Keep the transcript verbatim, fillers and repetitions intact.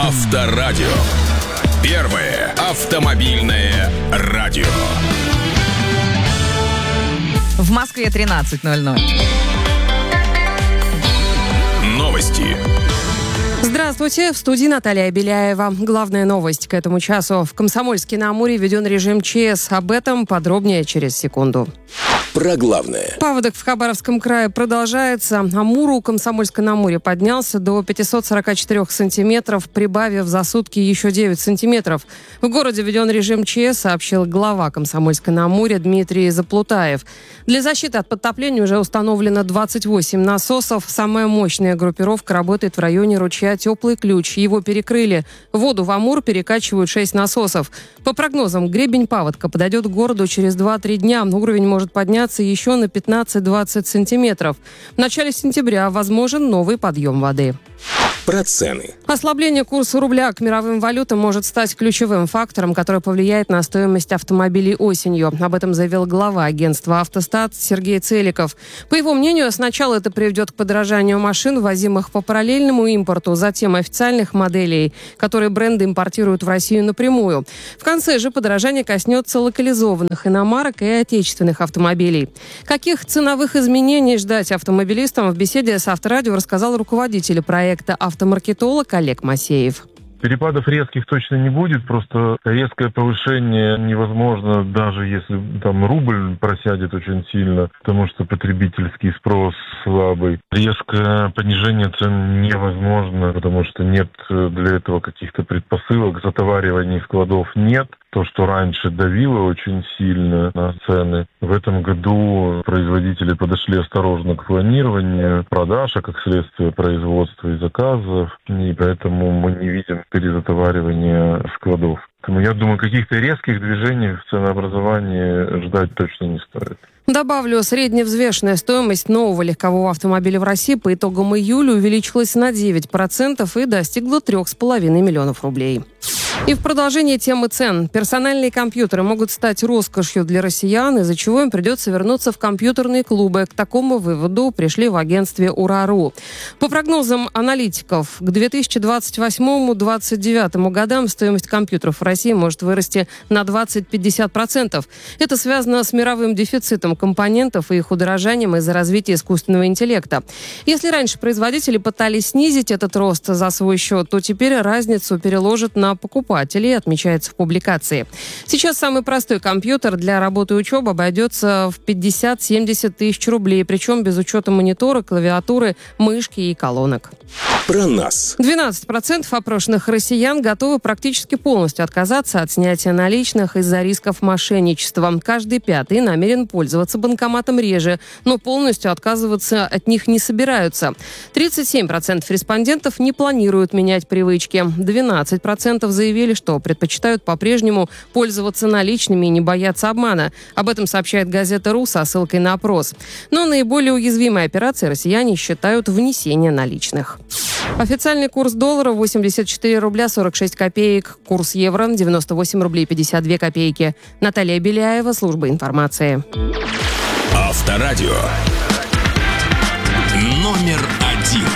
Авторадио. Первое автомобильное радио. В Москве тринадцать ноль ноль. Новости. Здравствуйте, в студии Наталья Беляева. Главная новость к этому часу. В Комсомольске-на-Амуре введен режим ЧС. Об этом подробнее через секунду. Про главное. Паводок в Хабаровском крае продолжается. Амур у Комсомольска-на-Амуре поднялся до пятьсот сорок четыре сантиметров, прибавив за сутки еще девять сантиметров. В городе введен режим ЧС, сообщил глава Комсомольска-на-Амуре Дмитрий Заплутаев. Для защиты от подтопления уже установлено двадцать восемь насосов. Самая мощная группировка работает в районе ручья Теплый Ключ. Его перекрыли. Воду в Амур перекачивают шесть насосов. По прогнозам, гребень паводка подойдет к городу через два-три дня. Уровень может подняться еще на пятнадцать-двадцать сантиметров. В начале сентября возможен новый подъем воды. Про цены. Ослабление курса рубля к мировым валютам может стать ключевым фактором, который повлияет на стоимость автомобилей осенью. Об этом заявил глава агентства «Автостат» Сергей Целиков. По его мнению, сначала это приведет к подорожанию машин, ввозимых по параллельному импорту, затем официальных моделей, которые бренды импортируют в Россию напрямую. В конце же подорожание коснется локализованных иномарок и отечественных автомобилей. Каких ценовых изменений ждать автомобилистам, в беседе с Авторадио рассказал руководитель проекта автомаркетолог Олег Масеев. Перепадов резких точно не будет, просто резкое повышение невозможно, даже если там рубль просядет очень сильно, потому что потребительский спрос слабый. Резкое понижение цен невозможно, потому что нет для этого каких-то предпосылок, затовариваний складов нет. То, что раньше давило очень сильно на цены, в этом году производители подошли осторожно к планированию продаж, а как следствие производства и заказов, и поэтому мы не видим перезатоваривания складов. Поэтому я думаю, каких-то резких движений в ценообразовании ждать точно не стоит. Добавлю, средневзвешенная стоимость нового легкового автомобиля в России по итогам июля увеличилась на девять процентов и достигла трех с половиной миллионов рублей. И в продолжение темы цен. Персональные компьютеры могут стать роскошью для россиян, из-за чего им придется вернуться в компьютерные клубы. К такому выводу пришли в агентстве «Ура.ру». По прогнозам аналитиков, к две тысячи двадцать восьмому - две тысячи двадцать девятому годам стоимость компьютеров в России может вырасти на двадцать-пятьдесят процентов. Это связано с мировым дефицитом компонентов и их удорожанием из-за развития искусственного интеллекта. Если раньше производители пытались снизить этот рост за свой счет, то теперь разницу переложат на покупателей, отмечается в публикации. Сейчас самый простой компьютер для работы и учебы обойдется в пятьдесят-семьдесят тысяч рублей, причем без учета монитора, клавиатуры, мышки и колонок. Про нас. двенадцать процентов опрошенных россиян готовы практически полностью отказаться от снятия наличных из-за рисков мошенничества. Каждый пятый намерен пользоваться банкоматом реже, но полностью отказываться от них не собираются. тридцать семь процентов респондентов не планируют менять привычки. двенадцать процентов заявили, что предпочитают по-прежнему пользоваться наличными и не бояться обмана. Об этом сообщает газета «Ру» со ссылкой на опрос. Но наиболее уязвимой операцией россияне считают внесение наличных. Официальный курс доллара восемьдесят четыре рубля сорок шесть копеек. Курс евро девяносто восемь рублей пятьдесят две копейки. Наталья Беляева, служба информации. Авторадио. Номер один.